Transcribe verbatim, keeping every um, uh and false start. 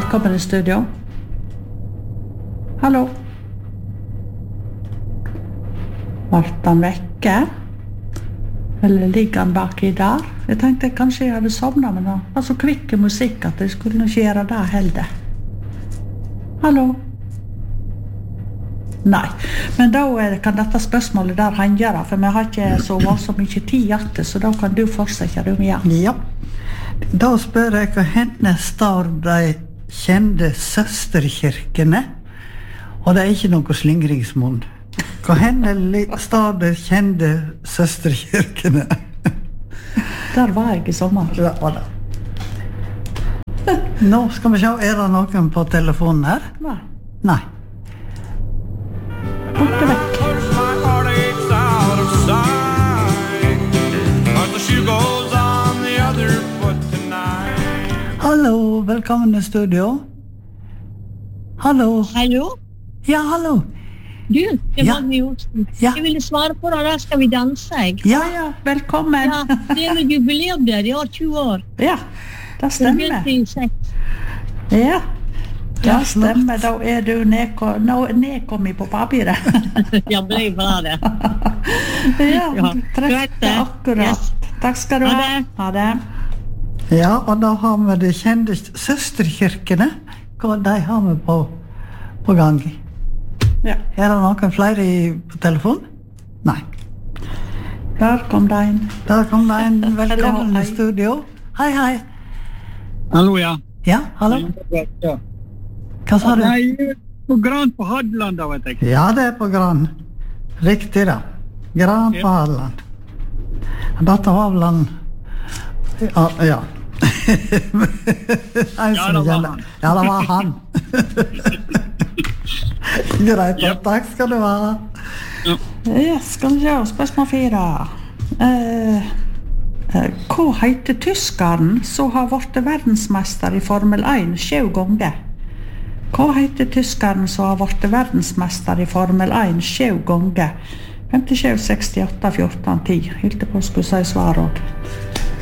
Velkommen i studio. Hallo. Vart han vekke? Eller ligger han baki der? Jeg tenkte kanskje jeg hadde sovnet, men det var så kvikke musikk at jeg skulle nok gjøre det heller. Hallo? Nei, men da kan dette spørsmålet der henge, for vi har ikke så så mye tid etter, så da kan du fortsette du igjen. Ja, da spør jeg hva henne står de kjente søsterkirkene, og det er ikke noe slingringsmunn. Hva henne står de kjente søsterkirkene? Der var jeg i sommer. Ja, var det. Nå skal vi se, er det noen på telefonen her? Nei. Nei. Borte vekk. Hallo, velkommen i studio. Hallo. Hallo? Ja, hallo. Du, det Ja. var vi jo. Ja. Jeg ville svare på det, da skal vi danse, jeg. Ja, Ja, velkommen. Ja, det er med jubileum der, i år tjue år. Ja, det Det stemmer. begynte i seks. Ja, Ja, det stemmer. Da er du nedko- nå- nedkommet på papiret. Jeg ble bra det. Ja, Ja, trefte greit det. akkurat. Yes. Takk skal du Ha ha. det. Ha det. Ja, og da har vi de kjente søsterkirkene, hva de har vi på, på gang. Ja, Er det noen flere i, på telefon? Nei. der kom det en. Der kom det en. Velkommen Hallo, hei. i studio. Hei, hei. Hallo, ja. Ja, hallo. Ja. Hva sa du? Nei, på Gran på Hadeland, da, vet jeg. Ja, det er på Gran. Riktig da. Gran på Hadeland. Dette var vel han... Ja, ja. En Ja, som det var kjenner- han. Ja, det var han. Greit, Yep. takk skal du ha. Ja, skal vi se, spørsmål fire. Eh, eh, hva heter tyskeren som har vært verdensmester i Formel en sju ganger? Hva heter tyskeren som har vært verdensmester i Formel en sju ganger? femtisju, sekstiåtte, fjorten, ti. Hylte på å skulle si svar også.